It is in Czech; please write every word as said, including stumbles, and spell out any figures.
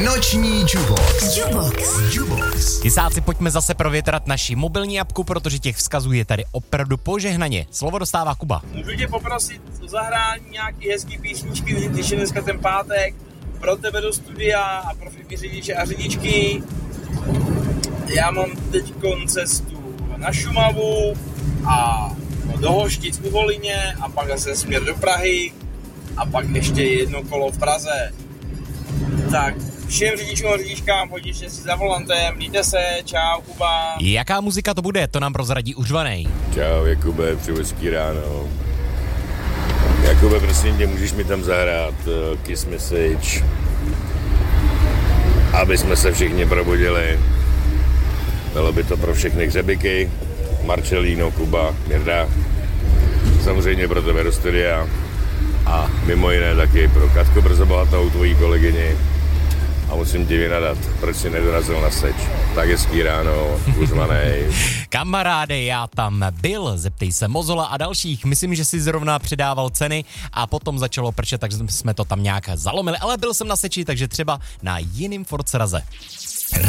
Noční Jubox. Jubox. Jubox. Jisáci, pojďme zase provětrat naši mobilní apku, protože těch vzkazů je tady opravdu požehnaně. Slovo dostává Kuba. Můžu tě poprosit o zahrání nějaký hezký písničky, když je dneska ten pátek, pro tebe do studia a pro všechny řidiče a řidičky. Já mám teď cestu na Šumavu a do Hoštic u Volině a pak zase směr do Prahy a pak ještě jedno kolo v Praze. Tak všem řidičům a řidičkám pojďte si za volantem, mějte se, čau Kuba. Jaká muzika to bude, to nám prozradí Užvanej. Čau Jakube, přeju hezký ráno. Jakube, prosím tě, můžeš mi tam zahrát uh, Kiss Message, aby jsme se všichni probudili. Bylo by to pro všechny hřebiky, Marcelino, Kuba, Mirda, samozřejmě pro tebe do studia a mimo jiné taky pro Katku Brzobohatou, tvojí kolegyni. A musím ti vynadat, proč jsi nedorazil na seč. Tak hezký ráno, Užvanej. Kamaráde, já tam byl, zeptej se Mozola a dalších. Myslím, že si zrovna přidával ceny a potom začalo pršet, takže jsme to tam nějak zalomili. Ale byl jsem na seči, takže třeba na jiným Ford Sraze.